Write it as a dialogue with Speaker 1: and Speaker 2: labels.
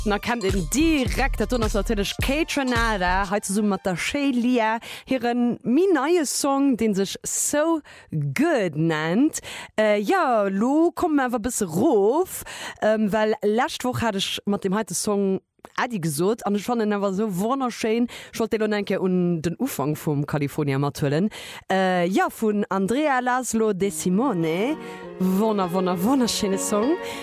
Speaker 1: Na kennt den direkt dat natürlich Kate heute so mat der Shelia hier een mi neue Song den sich so good nennt ja lo kom awer bis Rof weil lastwoch hatte ich mat dem heute Song Adi gesot an fan war so wonnerschein enke un den Ufang vum California Matullen ja vun Andrea Laszlo De Simone wonnerschene Song